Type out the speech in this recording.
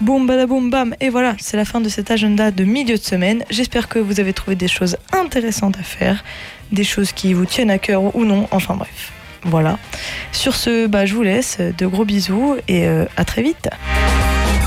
Boum badaboum bam, et voilà, c'est la fin de cet agenda de milieu de semaine. J'espère que vous avez trouvé des choses intéressantes à faire, des choses qui vous tiennent à cœur ou non, enfin bref, voilà. Sur ce, je vous laisse, de gros bisous et à très vite.